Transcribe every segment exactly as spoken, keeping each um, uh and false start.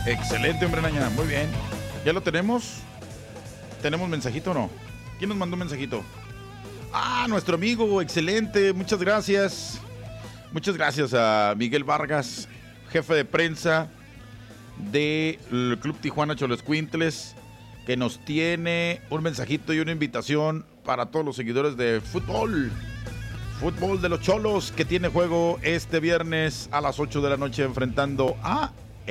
Excelente, hombre araña, muy bien. ¿Ya lo tenemos? ¿Tenemos mensajito o no? ¿Quién nos mandó un mensajito? Ah, nuestro amigo, excelente, muchas gracias. Muchas gracias a Miguel Vargas, jefe de prensa del Club Tijuana Xoloscuintles, que nos tiene un mensajito y una invitación para todos los seguidores de fútbol. Fútbol de los Cholos, que tiene juego este viernes a las ocho de la noche enfrentando a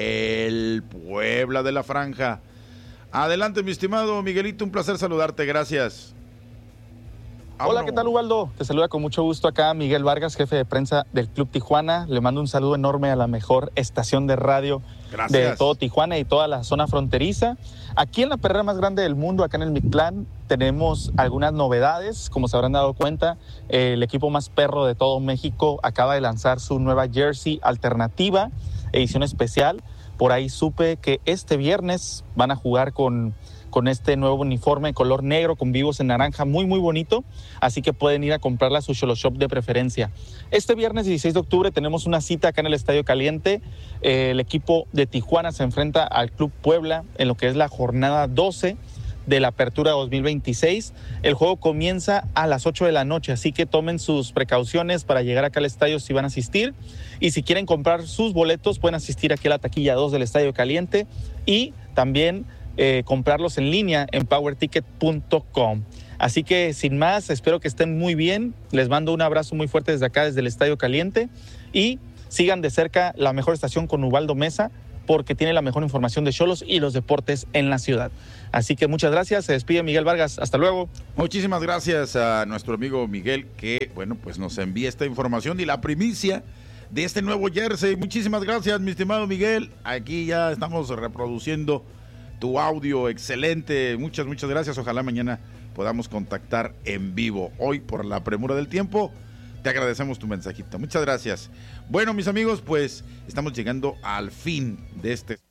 el Puebla de la Franja. Adelante, mi estimado Miguelito, un placer saludarte, gracias. Hola, ¿qué tal, Ubaldo? Te saluda con mucho gusto acá Miguel Vargas, jefe de prensa del Club Tijuana. Le mando un saludo enorme a la mejor estación de radio Gracias. de todo Tijuana y toda la zona fronteriza. Aquí en la perrera más grande del mundo, acá en el Mictlán, tenemos algunas novedades. Como se habrán dado cuenta, el equipo más perro de todo México acaba de lanzar su nueva jersey alternativa, edición especial. Por ahí supe que este viernes van a jugar con... con este nuevo uniforme en color negro con vivos en naranja, muy muy bonito, así que pueden ir a comprarla a su Xolo Shop de preferencia. Este viernes dieciséis de octubre tenemos una cita acá en el Estadio Caliente. Eh, el equipo de Tijuana se enfrenta al Club Puebla en lo que es la jornada doce de la Apertura dos mil veintiséis. El juego comienza a las ocho de la noche, así que tomen sus precauciones para llegar acá al estadio si van a asistir, y si quieren comprar sus boletos pueden asistir aquí a la taquilla dos del Estadio Caliente y también Eh, comprarlos en línea en power ticket punto com. Así que sin más, espero que estén muy bien. Les mando un abrazo muy fuerte desde acá, desde el Estadio Caliente, y sigan de cerca la mejor estación con Ubaldo Mesa, porque tiene la mejor información de Xolos y los deportes en la ciudad. Así que muchas gracias. Se despide Miguel Vargas. Hasta luego. Muchísimas gracias a nuestro amigo Miguel, que bueno, pues nos envía esta información y la primicia de este nuevo jersey. Muchísimas gracias, mi estimado Miguel. Aquí ya estamos reproduciendo tu audio, excelente, muchas, muchas gracias. Ojalá mañana podamos contactar en vivo. Hoy, por la premura del tiempo, te agradecemos tu mensajito. Muchas gracias. Bueno, mis amigos, pues estamos llegando al fin de este